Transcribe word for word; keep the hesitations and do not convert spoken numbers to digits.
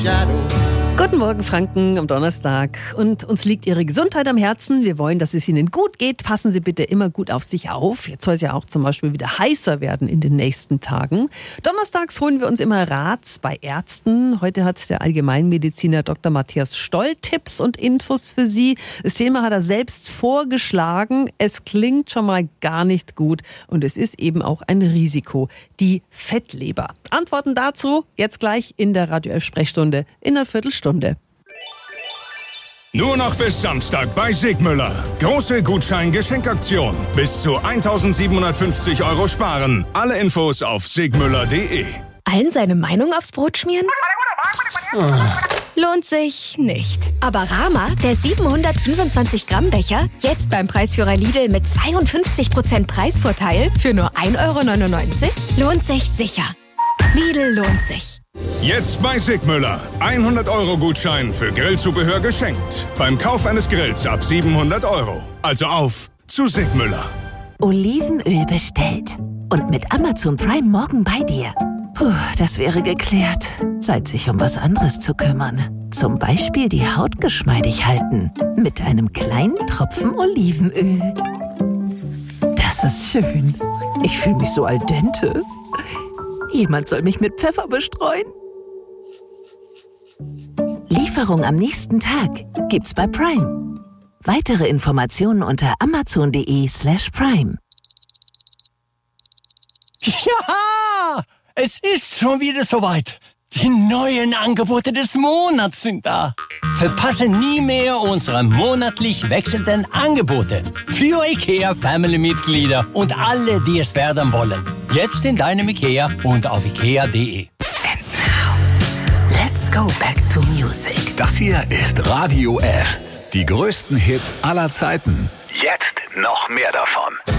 Guten Morgen, Franken, am Donnerstag. Und uns liegt Ihre Gesundheit am Herzen. Wir wollen, dass es Ihnen gut geht. Passen Sie bitte immer gut auf sich auf. Jetzt soll es ja auch zum Beispiel wieder heißer werden in den nächsten Tagen. Donnerstags holen wir uns immer Rat bei Ärzten. Heute hat der Allgemeinmediziner Doktor Matthias Stoll Tipps und Infos für Sie. Das Thema hat er selbst vorgeschlagen. Es klingt schon mal gar nicht gut. Und es ist eben auch ein Risiko. Die Fettleber. Antworten dazu jetzt gleich in der Radio elf Sprechstunde in einer Viertelstunde. Nur noch bis Samstag bei Sigmüller. Große Gutschein-Geschenkaktion. Bis zu eintausendsiebenhundertfünfzig Euro sparen. Alle Infos auf sigmüller punkt de. Allen seine Meinung aufs Brot schmieren? Lohnt sich nicht. Aber Rama, der siebenhundertfünfundzwanzig Gramm Becher, jetzt beim Preisführer Lidl mit zweiundfünfzig Prozent Preisvorteil für nur ein Euro neunundneunzig? Lohnt sich sicher. Lidl lohnt sich. Jetzt bei Sigmüller. hundert Euro Gutschein für Grillzubehör geschenkt. Beim Kauf eines Grills ab siebenhundert Euro. Also auf zu Sigmüller. Olivenöl bestellt. Und mit Amazon Prime morgen bei dir. Puh, das wäre geklärt. Zeit, sich um was anderes zu kümmern. Zum Beispiel die Haut geschmeidig halten. Mit einem kleinen Tropfen Olivenöl. Das ist schön. Ich fühle mich so al dente. Jemand soll mich mit Pfeffer bestreuen. Lieferung am nächsten Tag gibt's bei Prime. Weitere Informationen unter amazon.de slash prime. Ja, es ist schon wieder soweit. Die neuen Angebote des Monats sind da. Verpasse nie mehr unsere monatlich wechselnden Angebote. Für IKEA Family-Mitglieder und alle, die es werden wollen. Jetzt in deinem IKEA und auf ikea punkt de. And now, let's go back to music. Das hier ist Radio F. Die größten Hits aller Zeiten. Jetzt noch mehr davon.